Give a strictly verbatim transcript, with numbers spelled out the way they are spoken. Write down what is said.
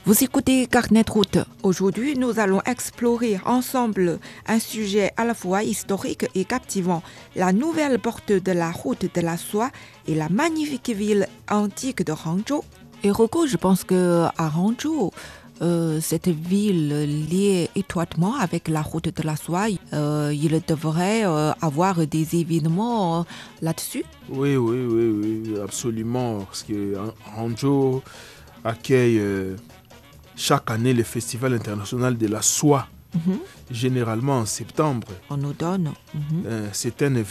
Vous écoutez Carnet de route. Aujourd'hui, nous allons explorer ensemble un sujet à la fois historique et captivant, la nouvelle porte de la route de la soie et la magnifique ville antique de Hangzhou. Et Rocco, je pense qu'à Hangzhou, euh, cette ville liée étroitement avec la route de la soie, euh, il devrait euh, avoir des événements euh, là-dessus. Oui, oui, oui, oui, absolument. Parce que Hangzhou accueille euh, chaque année le Festival international de la soie, Mm-hmm. généralement en septembre. En automne. Mm-hmm. Euh, c'est un